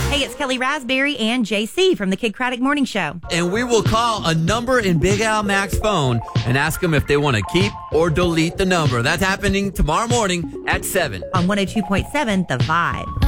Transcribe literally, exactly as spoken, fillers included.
Hey, it's Kelly Raspberry and J C from the Kid Craddock Morning Show. And we will call a number in Big Al Mac's phone and ask them if they want to keep or delete the number. That's happening tomorrow morning at seven. On one oh two point seven The Vibe.